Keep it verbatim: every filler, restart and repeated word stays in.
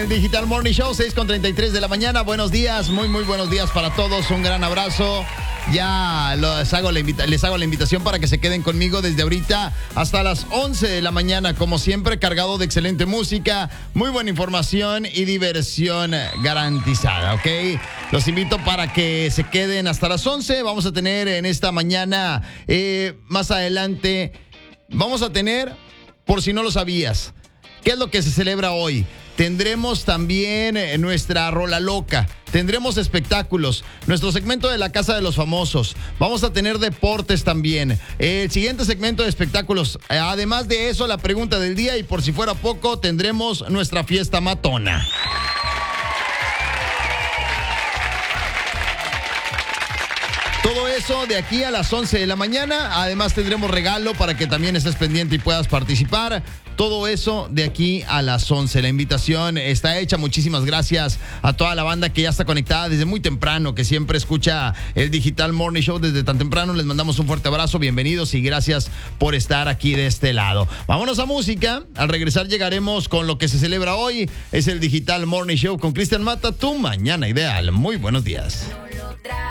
El Digital Morning Show, seis con treinta y tres de la mañana. Buenos días, muy, muy buenos días para todos. Un gran abrazo. Ya les hago, la invita- les hago la invitación para que se queden conmigo desde ahorita hasta las once de la mañana. Como siempre, cargado de excelente música, muy buena información y diversión garantizada, ¿ok? Los invito para que se queden hasta las once. Vamos a tener en esta mañana, eh, más adelante, vamos a tener, por si no lo sabías, ¿qué es lo que se celebra hoy? Tendremos también eh, nuestra Rola Loca. Tendremos espectáculos. Nuestro segmento de la Casa de los Famosos. Vamos a tener deportes también. El siguiente segmento de espectáculos. Eh, Además de eso, la pregunta del día. Y por si fuera poco, tendremos nuestra fiesta matona. Todo eso de aquí a las once de la mañana. Además tendremos regalo para que también estés pendiente y puedas participar. Todo eso de aquí a las once. La invitación está hecha. Muchísimas gracias a toda la banda que ya está conectada desde muy temprano, que siempre escucha el Digital Morning Show desde tan temprano. Les mandamos un fuerte abrazo, bienvenidos y gracias por estar aquí de este lado. Vámonos a música. Al regresar llegaremos con lo que se celebra hoy. Es el Digital Morning Show con Cristian Mata, tu mañana ideal. Muy buenos días.